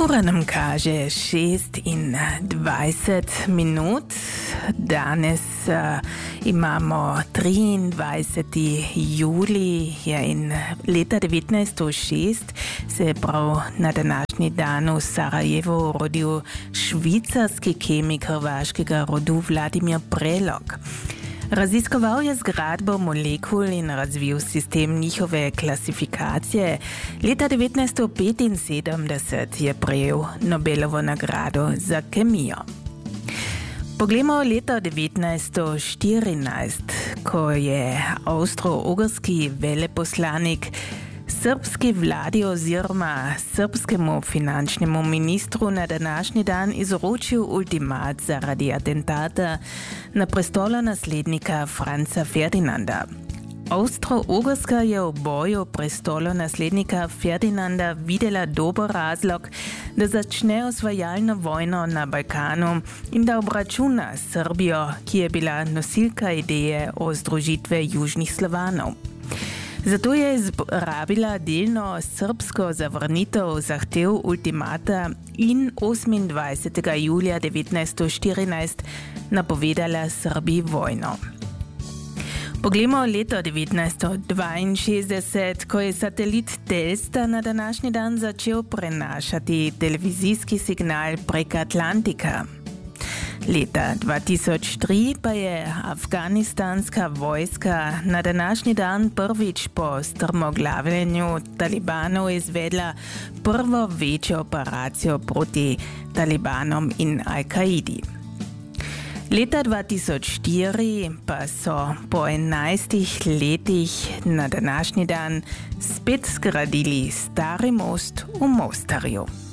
Ura nam kaže 6:20 minut. Danes imamo 23. julij in leta 1906 se je prav na današnji dan v Sarajevu rodil švicarski kemik hrvaškega rodu Vladimir Prelog. Raziskoval je zgradbo molekul in razvil sistem njihove klasifikacije. Leta 1975 je prejel Nobelovo nagrado za kemijo. Poglejmo leto 1914, ko je avstro-ogrski veleposlanik srpski vladi oziroma srpskemu finančnemu ministru na današnji dan izročil ultimat zaradi atentata na prestolonaslednika Franca Ferdinanda. Avstro-Ogrska je v boju prestolonaslednika Ferdinanda videla dober razlog, da začne osvajalno vojno na Balkanu in da obračuna Srbijo, ki je bila nosilka ideje o združitve južnih Slovanov. Zato je izrabila delno srbsko zavrnitev zahtev ultimata in 28. julija 1914 napovedala Srbiji vojno. Poglejmo leto 1962, ko je satelit Telstar na današnji dan začel prenašati televizijski signal prek Atlantika. Leta 2003 pa je afganistanska vojska na današnji dan prvič po strmoglavljenju talibanov izvedla prvo večjo operacijo proti talibanom in Al-Kaidi. Leta 2004 pa so po 11 letih na današnji dan spet zgradili stari most v Mostarju.